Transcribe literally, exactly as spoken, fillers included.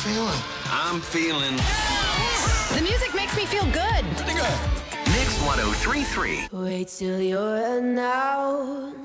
feeling? I'm feeling. The music makes me feel good. Pretty good. Mix one oh three point three. Wait till you're now.